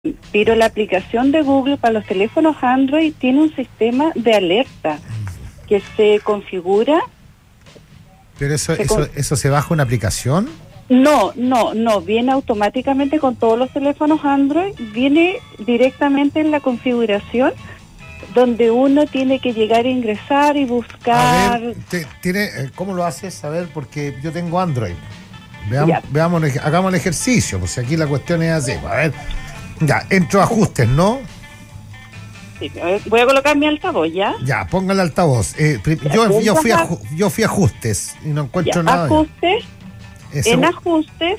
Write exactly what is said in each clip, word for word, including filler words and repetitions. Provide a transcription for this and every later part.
pero la aplicación de Google para los teléfonos Android tiene un sistema de alerta que se configura. ¿Pero eso, se eso, con... eso se baja una aplicación? No, no, no, viene automáticamente con todos los teléfonos Android, viene directamente en la configuración donde uno tiene que llegar a ingresar y buscar. A ver, te, tiene, ¿cómo lo haces? A ver, porque yo tengo Android. Veamos, veamos, hagamos el ejercicio, pues aquí la cuestión es así. A ver, ya, entro a ajustes, ¿no? Sí, voy a colocar mi altavoz, ¿ya? Ya, póngale altavoz. Eh, yo, yo, fui a, yo fui a ajustes y no encuentro ya, nada. Ajustes. Eso. En ajustes,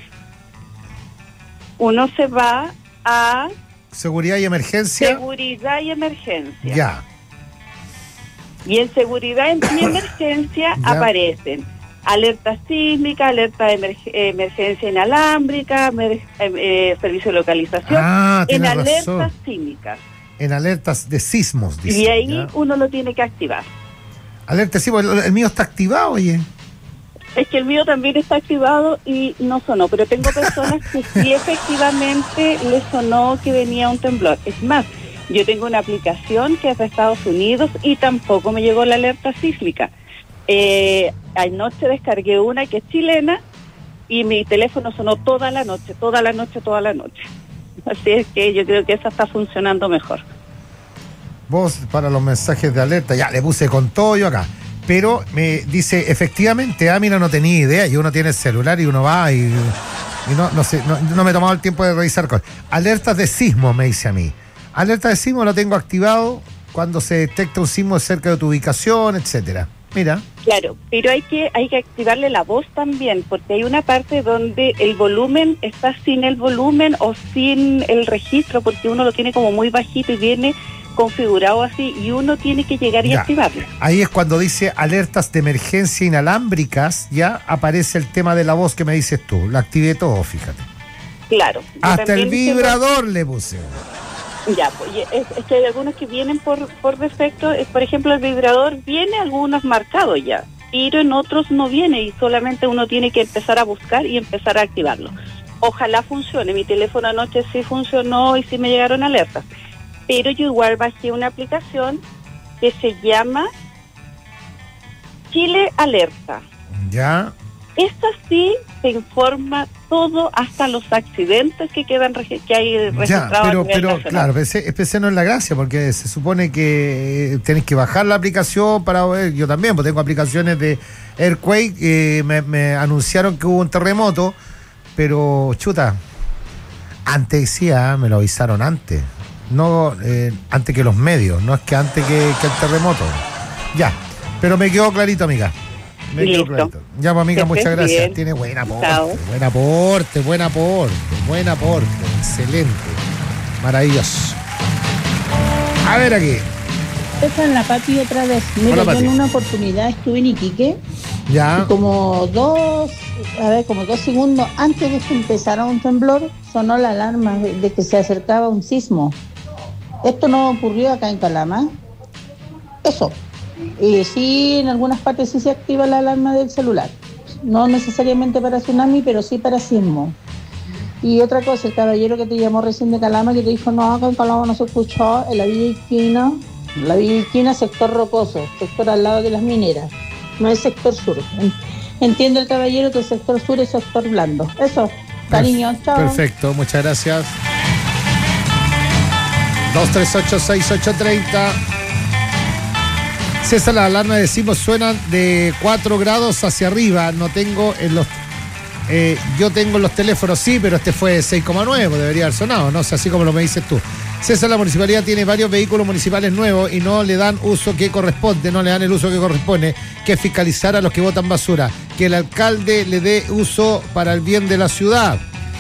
uno se va a... Seguridad y emergencia. Seguridad y emergencia. Ya. Y en seguridad y emergencia aparecen alerta sísmica, alerta de emerg emergencia inalámbrica, emer eh, servicio de localización, ah, en alertas razón. sísmicas. En alertas de sismos, dice. Y ahí ¿ya? uno lo tiene que activar. Alerta sísmos, el, el mío está activado, oye. Es que el mío también está activado y no sonó, pero tengo personas que sí efectivamente les sonó que venía un temblor. Es más, yo tengo una aplicación que es de Estados Unidos y tampoco me llegó la alerta sísmica. Eh, anoche descargué una que es chilena y mi teléfono sonó toda la noche, toda la noche, toda la noche. Así es que yo creo que esa está funcionando mejor. Vos, para los mensajes de alerta, ya le puse con todo yo acá. Pero me dice, efectivamente, ah, mira, no tenía idea, y uno tiene el celular y uno va y, y no, no sé, no, no me he tomado el tiempo de revisar cosas. Alertas de sismo, me dice a mí. Alerta de sismo lo tengo activado cuando se detecta un sismo cerca de tu ubicación, etcétera. Mira. Claro, pero hay que hay que activarle la voz también, porque hay una parte donde el volumen está sin el volumen o sin el registro, porque uno lo tiene como muy bajito y viene configurado así y uno tiene que llegar y ya. activarlo. Ahí es cuando dice alertas de emergencia inalámbricas, ya aparece el tema de la voz que me dices tú. Lo activé todo, fíjate. Claro. Hasta el vibrador tengo... le puse. Ya, pues es, es que hay algunos que vienen por, por defecto. Es, por ejemplo, el vibrador viene algunos marcados ya, pero en otros no viene y solamente uno tiene que empezar a buscar y empezar a activarlo. Ojalá funcione. Mi teléfono anoche sí funcionó y sí me llegaron alertas. Pero yo igual bajé una aplicación que se llama Chile Alerta. Ya. Esta sí te informa todo, hasta los accidentes que quedan que hay registrados. Ya, pero, a nivel pero nacional. Claro, ese, ese no es la gracia, porque se supone que tenés que bajar la aplicación para ver. Yo también, pues tengo aplicaciones de Earthquake, eh, me, me anunciaron que hubo un terremoto, pero chuta, antes decía, me lo avisaron antes. No eh, antes que los medios, no es que antes que, que el terremoto. Ya, pero me quedó clarito, amiga. Me quedó clarito. Ya, pues, amiga, muchas gracias. Bien. Tiene buen aporte, Chao. buen aporte, buen aporte, buen aporte. Excelente. Maravilloso. A ver aquí. Esta en la Pati otra vez. Mira, Hola, yo Pati. en una oportunidad estuve en Iquique. Ya. Y como dos, a ver, como dos segundos antes de que empezara un temblor, sonó la alarma de, de que se acercaba un sismo. Esto no ocurrió acá en Calama. Eso. Y sí, en algunas partes sí se activa la alarma del celular. No necesariamente para tsunami, pero sí para sismo. Y otra cosa, el caballero que te llamó recién de Calama, que te dijo, no, acá en Calama no se escuchó, en la Villa Iquina, la Villa Iquina, sector rocoso, sector al lado de las mineras, no es sector sur. Entiende el caballero que el sector sur es sector blando. Eso, cariño, chao. Perfecto, muchas gracias. dos tres ocho, seis ocho tres cero. César, las alarmas de sismo suenan de cuatro grados hacia arriba. No tengo en los... Eh, yo tengo en los teléfonos, sí, pero este fue seis coma nueve, debería haber sonado, no sé, así como lo me dices tú. César, la municipalidad tiene varios vehículos municipales nuevos y no le dan uso que corresponde, no le dan el uso que corresponde, que es fiscalizar a los que botan basura. Que el alcalde le dé uso para el bien de la ciudad.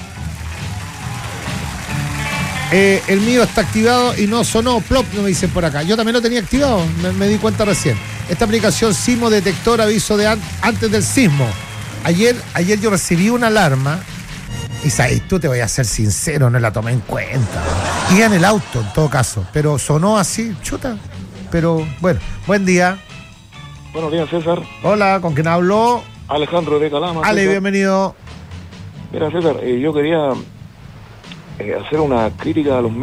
Eh, el mío está activado y no sonó, plop, no me dicen por acá. Yo también lo tenía activado, me, me di cuenta recién. Esta aplicación Sismo Detector aviso de an antes del sismo. Ayer, ayer yo recibí una alarma y sabes, tú te voy a ser sincero, no la tomé en cuenta. Iba en el auto en todo caso, pero sonó así, chuta. Pero bueno, buen día. Buenos días, César. Hola, ¿con quién hablo? Alejandro de Calama. Ale, César. bienvenido. Mira, César, eh, yo quería eh, hacer una crítica a los